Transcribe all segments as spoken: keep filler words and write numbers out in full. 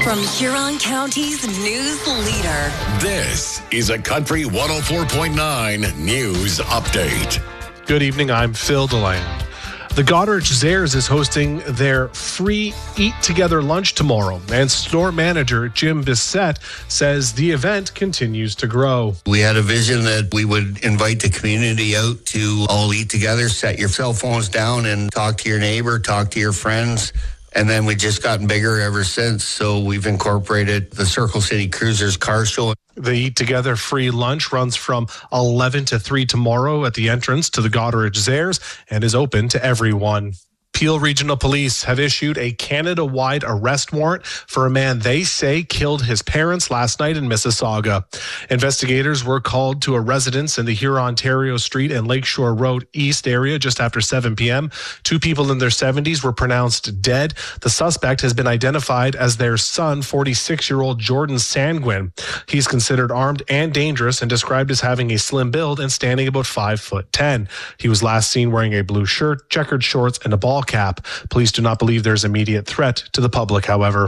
From Huron County's news leader. This is a Country one oh four point nine News Update. Good evening, I'm Phil DeLand. The Goderich Zares is hosting their free Eat Together lunch tomorrow, and store manager Jim Bissett says the event continues to grow. We had a vision that we would invite the community out to all eat together, set your cell phones down and talk to your neighbor, talk to your friends. And then we've just gotten bigger ever since. So we've incorporated the Circle City Cruisers car show. The Eat Together free lunch runs from eleven to three tomorrow at the entrance to the Goderich Zares and is open to everyone. Peel Regional Police have issued a Canada-wide arrest warrant for a man they say killed his parents last night in Mississauga. Investigators were called to a residence in the Huron-Ontario Street and Lakeshore Road East area just after seven p.m. Two people in their seventies were pronounced dead. The suspect has been identified as their son, forty-six-year-old Jordan Sanguin. He's considered armed and dangerous and described as having a slim build and standing about five foot ten. He was last seen wearing a blue shirt, checkered shorts, and a ball cap. Police do not believe there's immediate threat to the public, however.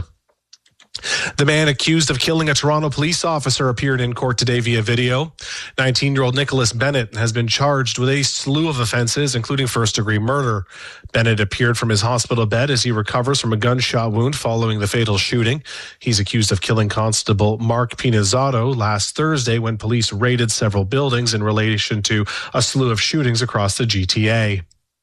The man accused of killing a Toronto police officer appeared in court today via video. nineteen-year-old Nicholas Bennett has been charged with a slew of offenses, including first-degree murder. Bennett appeared from his hospital bed as he recovers from a gunshot wound following the fatal shooting. He's accused of killing Constable Mark Pinizzato last Thursday when police raided several buildings in relation to a slew of shootings across the G T A.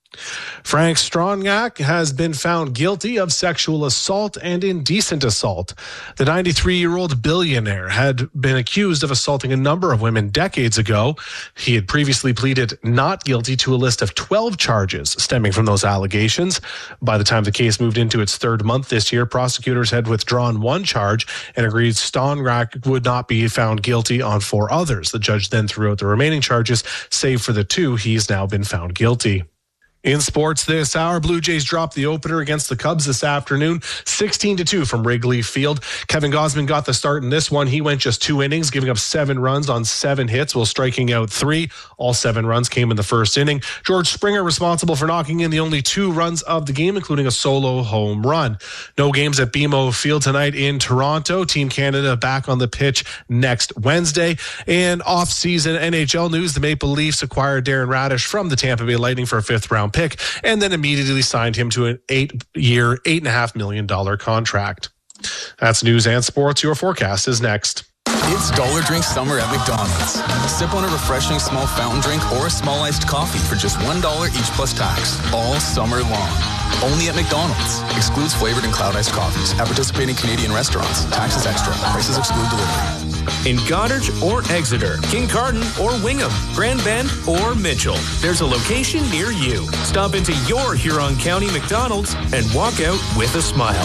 Frank Stronach has been found guilty of sexual assault and indecent assault. The ninety-three-year-old billionaire had been accused of assaulting a number of women decades ago. He had previously pleaded not guilty to a list of twelve charges stemming from those allegations. By the time the case moved into its third month this year, prosecutors had withdrawn one charge and agreed Stronach would not be found guilty on four others. The judge then threw out the remaining charges, save for the two he's now been found guilty. In sports this hour, Blue Jays dropped the opener against the Cubs this afternoon, sixteen to two from Wrigley Field. Kevin Gausman got the start in this one. He went just two innings, giving up seven runs on seven hits while striking out three. All seven runs came in the first inning. George Springer responsible for knocking in the only two runs of the game, including a solo home run. No games at B M O Field tonight in Toronto. Team Canada back on the pitch next Wednesday. And off-season N H L news, the Maple Leafs acquired Darren Radish from the Tampa Bay Lightning for a fifth-round pick and then immediately signed him to an eight-year, eight point five million dollars contract. That's news and sports. Your forecast is next. It's Dollar Drink Summer at McDonald's. Sip on a refreshing small fountain drink or a small iced coffee for just one dollar each plus tax, all summer long. Only at McDonald's. Excludes flavored and cloud iced coffees at participating Canadian restaurants. Taxes extra. Prices exclude delivery. In Goderich or Exeter, Kincardine or Wingham, Grand Bend or Mitchell, there's a location near you. Stop into your Huron County McDonald's and walk out with a smile.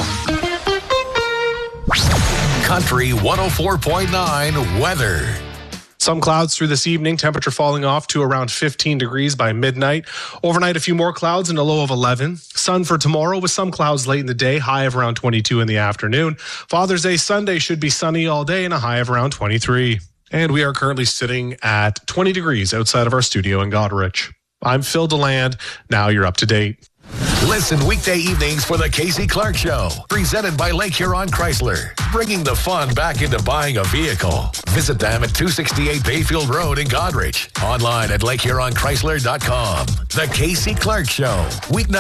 Country one oh four point nine weather. Some clouds through this evening, temperature falling off to around fifteen degrees by midnight. Overnight, a few more clouds and a low of eleven. Sun for tomorrow with some clouds late in the day, high of around twenty-two in the afternoon. Father's Day Sunday should be sunny all day and a high of around twenty-three. And we are currently sitting at twenty degrees outside of our studio in Goderich. I'm Phil DeLand. Now you're up to date. Listen weekday evenings for the Casey Clark Show, presented by Lake Huron Chrysler, bringing the fun back into buying a vehicle. Visit them at two sixty-eight Bayfield Road in Goderich. Online at lake huron chrysler dot com. The Casey Clark Show, weeknight.